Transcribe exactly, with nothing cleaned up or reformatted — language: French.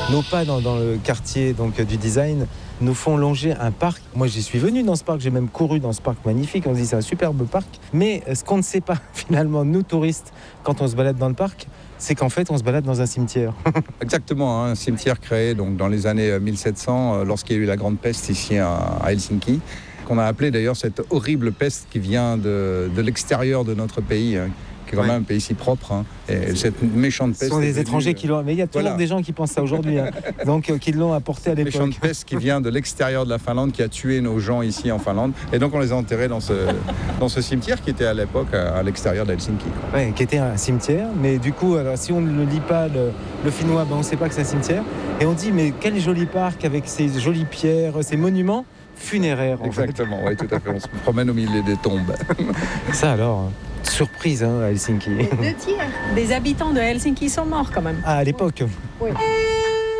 Nos pas dans, dans le quartier donc, du design nous font longer un parc. Moi, j'y suis venu dans ce parc, j'ai même couru dans ce parc magnifique. On se dit c'est un superbe parc. Mais ce qu'on ne sait pas finalement, nous touristes, quand on se balade dans le parc, c'est qu'en fait, on se balade dans un cimetière. Exactement, hein, un cimetière créé donc, dans les années mille sept cents, euh, lorsqu'il y a eu la grande peste ici à, à Helsinki, qu'on a appelé d'ailleurs cette horrible peste qui vient de, de l'extérieur de notre pays, hein, qui est quand ouais. même un pays si propre. Hein, et cette méchante peste. Ce sont des venue, étrangers qui l'ont. Mais il y a toujours voilà. des gens qui pensent ça aujourd'hui, hein, donc euh, qui l'ont apporté à l'époque. Une méchante peste qui vient de l'extérieur de la Finlande, qui a tué nos gens ici en Finlande. Et donc on les a enterrés dans ce, dans ce cimetière qui était à l'époque à, à l'extérieur d'Helsinki. Oui, qui était un cimetière. Mais du coup, alors, si on ne lit pas le, le finnois, ben, on ne sait pas que c'est un cimetière. Et on dit, mais quel joli parc avec ces jolies pierres, ces monuments funéraires. Exactement, oui, tout à fait. On se promène au milieu des tombes. Ça alors, surprise hein, à Helsinki. Deux tiers des habitants de Helsinki sont morts quand même. Ah, à l'époque. Oui.